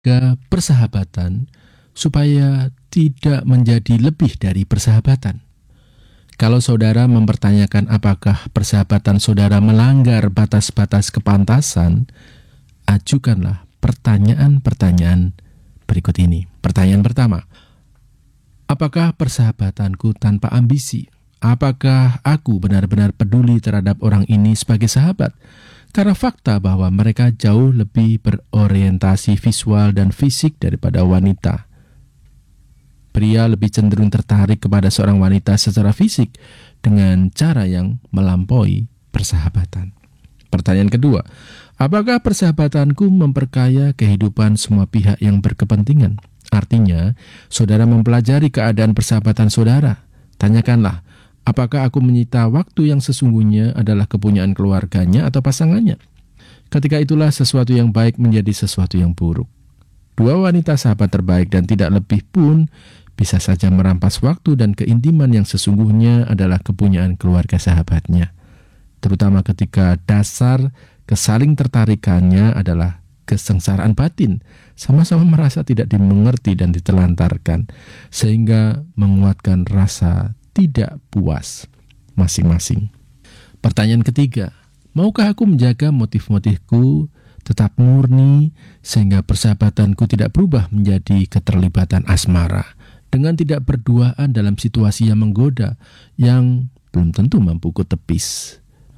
persahabatan supaya tidak menjadi lebih dari persahabatan. Kalau saudara mempertanyakan apakah persahabatan saudara melanggar batas-batas kepantasan, ajukanlah pertanyaan-pertanyaan berikut ini. Pertanyaan pertama, apakah persahabatanku tanpa ambisi? Apakah aku benar-benar peduli terhadap orang ini sebagai sahabat? Karena fakta bahwa mereka jauh lebih berorientasi visual dan fisik daripada wanita. Pria lebih cenderung tertarik kepada seorang wanita secara fisik dengan cara yang melampaui persahabatan. Pertanyaan kedua, apakah persahabatanku memperkaya kehidupan semua pihak yang berkepentingan? Artinya, saudara mempelajari keadaan persahabatan saudara. Tanyakanlah, apakah aku menyita waktu yang sesungguhnya adalah kepunyaan keluarganya atau pasangannya? Ketika itulah sesuatu yang baik menjadi sesuatu yang buruk. Dua wanita sahabat terbaik dan tidak lebih pun bisa saja merampas waktu dan keintiman yang sesungguhnya adalah kepunyaan keluarga sahabatnya. Terutama ketika dasar kesaling tertarikannya adalah kesengsaraan batin, sama-sama merasa tidak dimengerti dan ditelantarkan, sehingga menguatkan rasa tidak puas masing-masing. Pertanyaan ketiga, maukah aku menjaga motif-motifku tetap murni sehingga persahabatanku tidak berubah menjadi keterlibatan asmara dengan tidak berduaan dalam situasi yang menggoda yang belum tentu mampu kutepis.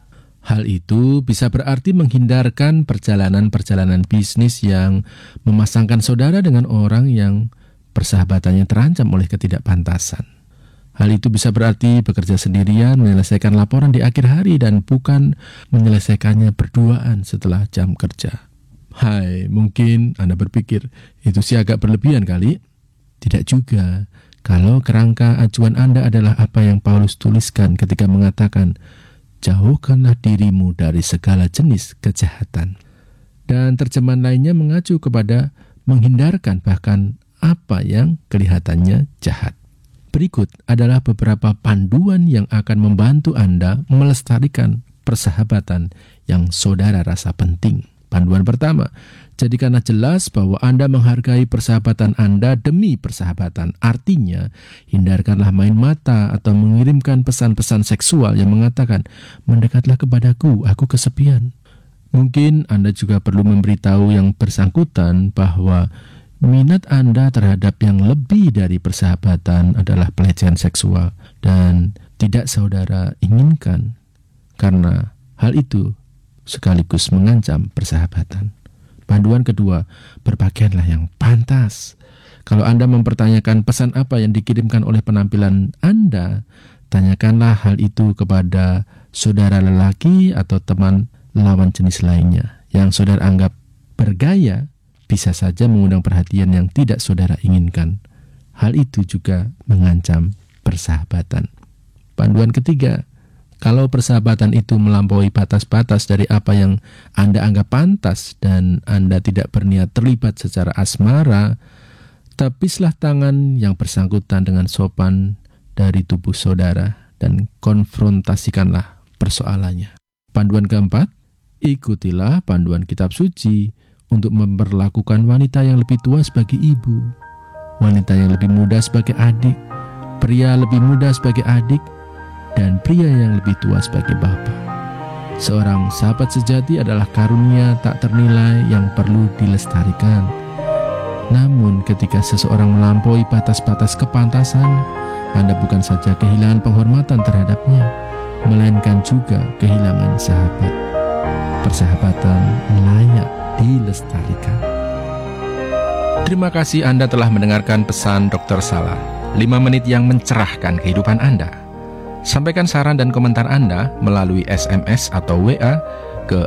Hal itu bisa berarti menghindarkan perjalanan-perjalanan bisnis yang memasangkan saudara dengan orang yang persahabatannya terancam oleh ketidakpantasan. Hal itu bisa berarti bekerja sendirian, menyelesaikan laporan di akhir hari dan bukan menyelesaikannya berduaan setelah jam kerja. Hai, mungkin Anda berpikir, itu sih agak berlebihan kali. Tidak juga, kalau kerangka acuan Anda adalah apa yang Paulus tuliskan ketika mengatakan, jauhkanlah dirimu dari segala jenis kejahatan. Dan terjemahan lainnya mengacu kepada menghindarkan bahkan apa yang kelihatannya jahat. Berikut adalah beberapa panduan yang akan membantu Anda melestarikan persahabatan yang saudara rasa penting. Panduan pertama, jadikanlah jelas bahwa Anda menghargai persahabatan Anda demi persahabatan. Artinya, hindarkanlah main mata atau mengirimkan pesan-pesan seksual yang mengatakan, mendekatlah kepadaku, aku kesepian. Mungkin Anda juga perlu memberitahu yang bersangkutan bahwa minat Anda terhadap yang lebih dari persahabatan adalah pelecehan seksual dan tidak saudara inginkan, karena hal itu sekaligus mengancam persahabatan. Panduan kedua, berpakaianlah yang pantas. Kalau Anda mempertanyakan pesan apa yang dikirimkan oleh penampilan Anda, tanyakanlah hal itu kepada saudara lelaki atau teman lawan jenis lainnya. Yang saudara anggap bergaya bisa saja mengundang perhatian yang tidak saudara inginkan. Hal itu juga mengancam persahabatan. Panduan ketiga, kalau persahabatan itu melampaui batas-batas dari apa yang Anda anggap pantas dan Anda tidak berniat terlibat secara asmara, tepislah tangan yang bersangkutan dengan sopan dari tubuh saudara dan konfrontasikanlah persoalannya. Panduan keempat, ikutilah panduan kitab suci untuk memperlakukan wanita yang lebih tua sebagai ibu, wanita yang lebih muda sebagai adik, pria lebih muda sebagai adik, dan pria yang lebih tua sebagai bapa. Seorang sahabat sejati adalah karunia tak ternilai yang perlu dilestarikan. Namun ketika seseorang melampaui batas-batas kepantasan, Anda bukan saja kehilangan penghormatan terhadapnya, melainkan juga kehilangan sahabat. Persahabatan layak dilestarikan. Terima kasih Anda telah mendengarkan pesan Dr. Salah, 5 menit yang mencerahkan kehidupan Anda. Sampaikan saran dan komentar Anda melalui SMS atau WA ke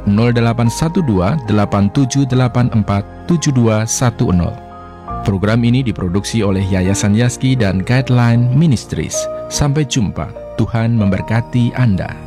0812-8784-7210. Program ini diproduksi oleh Yayasan Yaski dan Guideline Ministries. Sampai jumpa. Tuhan memberkati Anda.